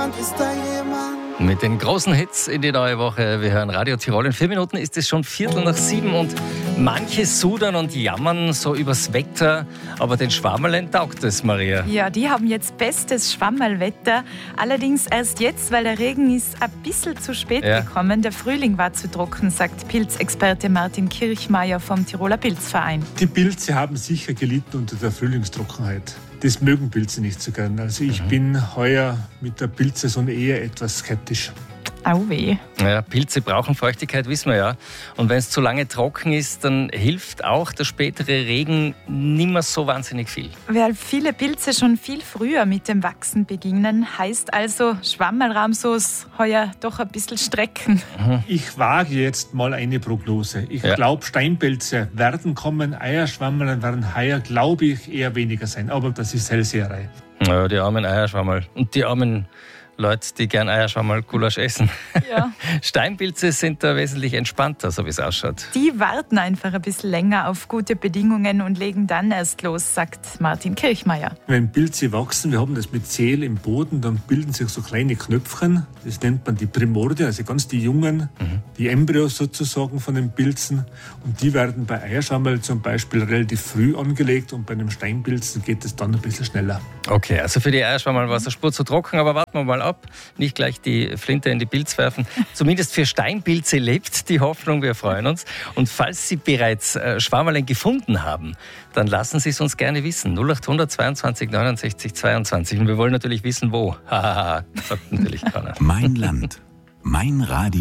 jemand, ist da jemand? Mit den großen Hits in die neue Woche. Wir hören Radio Tirol. In 4 Minuten ist es schon 6:15 und manche sudern und jammern so übers Wetter. Aber den Schwammerlen taugt es, Maria. Ja, die haben jetzt bestes Schwammerlwetter. Allerdings erst jetzt, weil der Regen ist ein bisschen zu spät gekommen. Der Frühling war zu trocken, sagt Pilzexperte Martin Kirchmeier vom Tiroler Pilzverein. Die Pilze haben sicher gelitten unter der Frühlingstrockenheit. Das mögen Pilze nicht so gern. Also ich bin heuer mit der Pilzsaison eher etwas skeptisch. Au weh. Ja, Pilze brauchen Feuchtigkeit, wissen wir ja. Und wenn es zu lange trocken ist, dann hilft auch der spätere Regen nicht mehr so wahnsinnig viel. Weil viele Pilze schon viel früher mit dem Wachsen beginnen, heißt also Schwammerlramsos heuer doch ein bisschen strecken. Ich wage jetzt mal eine Prognose. Ich glaube, Steinpilze werden kommen, Eierschwammerl werden heuer, glaube ich, eher weniger sein. Aber das ist Hellseherei. Ja, die armen Eierschwammerl. Und die armen Leute, die gern Eierschwammerl-Gulasch essen. Ja. Steinpilze sind da wesentlich entspannter, so wie es ausschaut. Die warten einfach ein bisschen länger auf gute Bedingungen und legen dann erst los, sagt Martin Kirchmeier. Wenn Pilze wachsen, wir haben das mit Myzel im Boden, dann bilden sich so kleine Knöpfchen. Das nennt man die Primordien, also ganz die Jungen, die Embryos sozusagen von den Pilzen. Und die werden bei Eierschwammerl zum Beispiel relativ früh angelegt und bei einem Steinpilzen geht es dann ein bisschen schneller. Okay, also für die Eierschwammerl war es eine Spur zu trocken, aber warten wir mal ab. Nicht gleich die Flinte in die Pilz werfen. Zumindest für Steinpilze lebt die Hoffnung, wir freuen uns. Und falls Sie bereits Schwammerlein gefunden haben, dann lassen Sie es uns gerne wissen. 0800 22 69 22. Und wir wollen natürlich wissen, wo. Hahaha, sagt natürlich keiner. Mein Land, mein Radio.